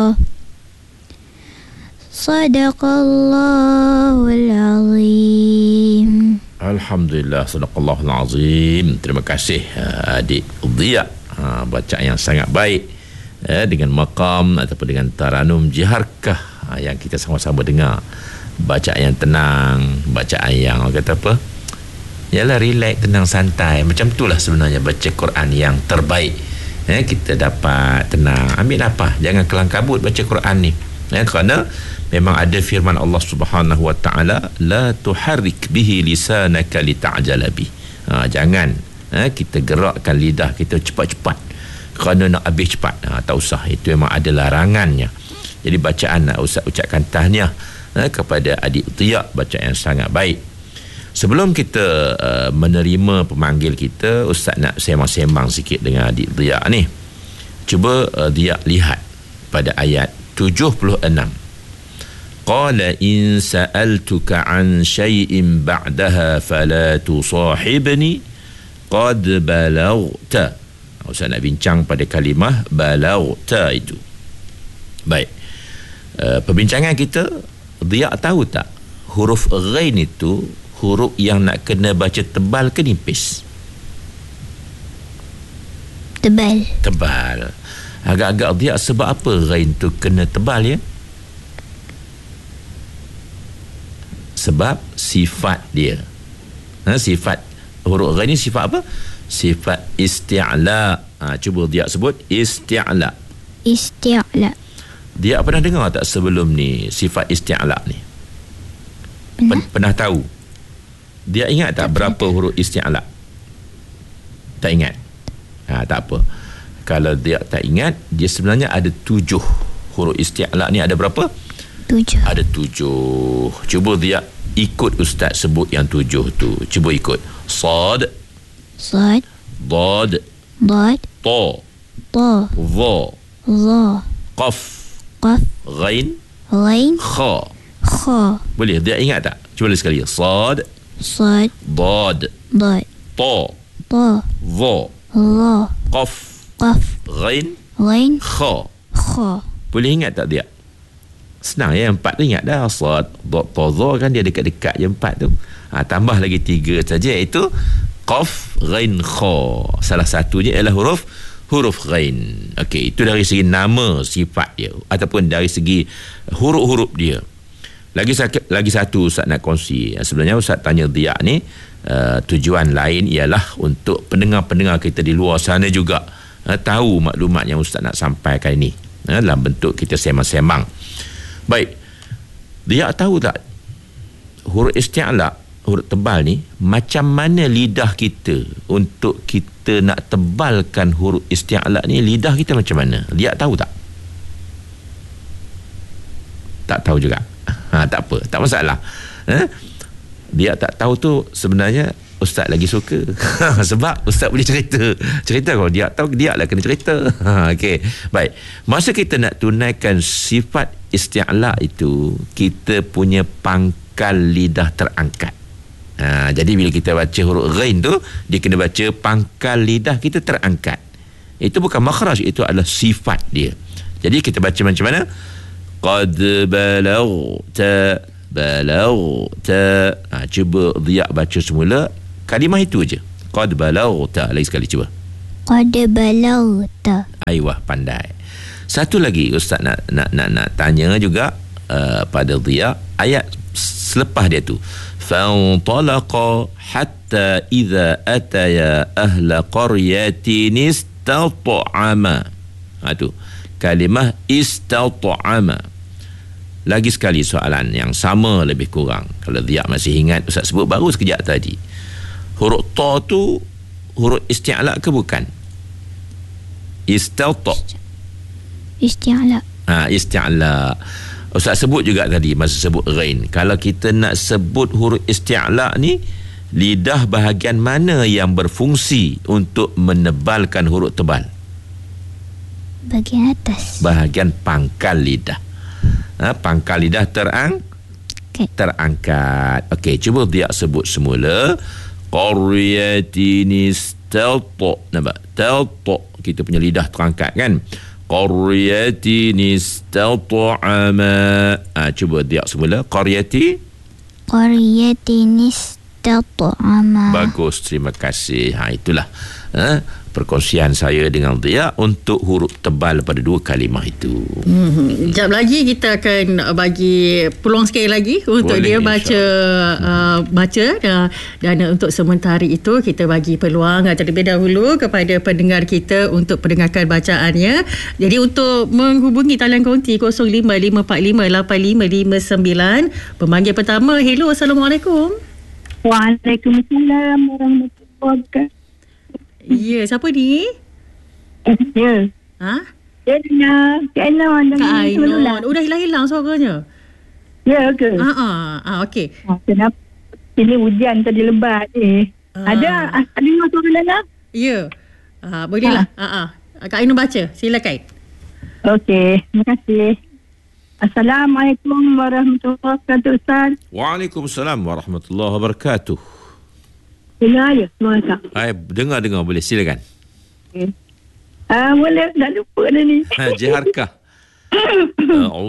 Sadaqallahul azim. Alhamdulillah, sadaqallahul azim. Terima kasih adik Dia. Bacaan yang sangat baik dengan maqam ataupun dengan taranum jiharkah yang kita sama-sama dengar. Bacaan yang tenang, bacaan yang orang kata apa, yalah, relax, tenang, santai. Macam itulah sebenarnya baca Quran yang terbaik. Kita dapat tenang, ambil apa, jangan kelang kabut baca Quran ni. Kerana memang ada firman Allah Subhanahu wa taala, la tuharrik bihi lisanaka lita'jala bi. Jangan kita gerakkan lidah kita cepat-cepat kerana nak habis cepat. Tak usah, itu memang ada larangannya. Jadi bacaan Ustaz ucapkan tahniah kepada adik Tia, bacaan yang sangat baik. Sebelum kita menerima pemanggil kita, Ustaz nak sembang-sembang sikit dengan adik Tia ni. Cuba Tia lihat pada ayat 76. Qala in sa'altuka an syai'in ba'daha fala tusahibni qad balaghta. Ustaz nak bincang pada kalimah balaghta itu. Baik. Perbincangan kita, Dia tahu tak huruf ghain itu huruf yang nak kena baca tebal ke nipis? Tebal. Tebal. Agak-agak Dia sebab apa ghain tu kena tebal ya? Sebab sifat dia. Sifat huruf ghain ni sifat apa? Sifat isti'la. Cuba Dia sebut isti'la. Isti'la. Dia pernah dengar tak sebelum ni sifat isti'la ni? Pernah tahu? Dia ingat tak berapa huruf isti'la? Tak ingat? Tak apa. Kalau dia tak ingat, dia sebenarnya ada 7 huruf isti'la ni. Ada berapa? 7. Ada 7. Cuba Dia ikut Ustaz sebut yang 7 tu. Cuba ikut. Sad, Sad, Dad, Dad, Ta, Ta, Dha, Dha, Qaf, Qaf, Ghain, Ghain, Kha. Kha. Boleh Dia ingat tak? Cuba lagi sekali. Sad, Sad, Dad, Dad, Ta, Ta, Dha, Dha, Qaf, Qaf, Ghain, Ghain, Kha. Kha. Boleh ingat tak Dia? Senang ya, 4 tu ingat dah. Sad, Dad, Ta, Dha kan dia dekat-dekat je 4 tu. Tambah lagi 3 saja, iaitu Qaf, Ghain, Kha. Salah satunya ialah huruf ghain. Okey, itu dari segi nama sifat dia ataupun dari segi huruf-huruf dia. Lagi satu Ustaz nak kongsi. Sebenarnya Ustaz tanya Dia ni tujuan lain ialah untuk pendengar-pendengar kita di luar sana juga tahu maklumat yang Ustaz nak sampaikan ini dalam bentuk kita sembang-sembang. Baik, Dia tahu tak huruf isti'la, huruf tebal ni, macam mana lidah kita untuk kita nak tebalkan huruf isti'la ni? Lidah kita macam mana? Dia tahu tak? Tak tahu juga. Tak apa, tak masalah. Dia tak tahu tu sebenarnya Ustaz lagi suka. Sebab Ustaz boleh cerita kalau Dia tahu, dia lah kena cerita. Okey, baik. Masa kita nak tunaikan sifat isti'la itu, kita punya pangkal lidah terangkat. Jadi bila kita baca huruf ghain tu, dia kena baca pangkal lidah kita terangkat. Itu bukan makhraj, itu adalah sifat dia. Jadi kita baca macam mana? Qad balaghta. Cuba Dia baca semula kalimah itu aja. Qad balaghta. Lagi sekali cuba. Qad balaghta. Aiwah, pandai. Satu lagi Ustaz nak tanya juga pada Dia, ayat selepas dia tu. فانطلقا حتى إذا أتيا أهل قرية استطعما. Itu kalimah istطعما. Lagi sekali soalan yang sama lebih kurang. Kalau Dia masih ingat, Ustaz sebut baru sekejap tadi. Huruf ta tu huruf isti'la ke bukan? Isti'la. Isti'la. Ustaz sebut juga tadi masa sebut ghain. Kalau kita nak sebut huruf isti'la ni, lidah bahagian mana yang berfungsi untuk menebalkan huruf tebal? Bahagian atas. Bahagian pangkal lidah. Pangkal lidah terangkat. Okey, cuba Dia sebut semula. Qaryatin istalta. Nampak? Talta. Kita punya lidah terangkat kan? qaryatin istat'ama. Cuba dia semula. Qaryatin istat'ama. Bagus, terima kasih. Itulah perkongsian saya dengan Dia untuk huruf tebal pada dua kalimah itu. Sekejap lagi kita akan bagi peluang sekali lagi untuk Boleh, dia baca dan untuk sementara itu kita bagi peluang terlebih dahulu kepada pendengar kita untuk pendengarkan bacaannya. Jadi untuk menghubungi talian konti 05-545-8559. Pemanggil pertama, hello, Assalamualaikum. Waalaikumsalam warahmatullahi wabarakatuh. Ya, siapa ni? Ya. Ha? Dia dengar Kak Ainon Kak Ainon. dengan Dah hilang-hilang suaranya. Ya ke? Okey. Kenapa? Sini hujan tadi lebat ni. Ada dengar suara Lala? Ya. Bolehlah. Kak Ainon baca. Silakan. Okey, terima kasih. Assalamualaikum warahmatullahi wabarakatuh, Ustaz. Waalaikumsalam warahmatullahi wabarakatuh. Dengar je semua, Ustaz. Dengar boleh, silakan. Boleh, dah lupa dah ni. Jiharkah.